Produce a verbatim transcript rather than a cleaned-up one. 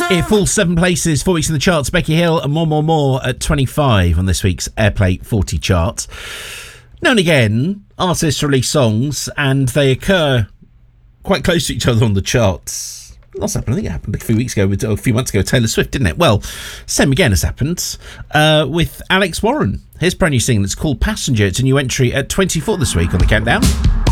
It falls seven places, four weeks in the charts. Becky Hill and More More More at twenty-five on this week's Airplay forty chart. Now and again, artists release songs and they occur quite close to each other on the charts. Last happened, I think it happened a few weeks ago, with, or a few months ago, with Taylor Swift, didn't it? Well, same again has happened uh, with Alex Warren. His brand new single, it's called Passenger. It's a new entry at twenty-four this week on the countdown.